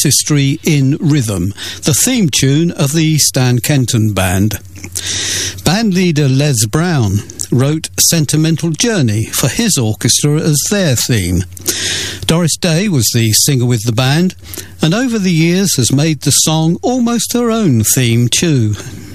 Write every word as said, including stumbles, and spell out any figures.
Artistry in Rhythm, the theme tune of the Stan Kenton Band. Band leader Les Brown wrote Sentimental Journey for his orchestra as their theme. Doris Day was the singer with the band, and over the years has made the song almost her own theme too.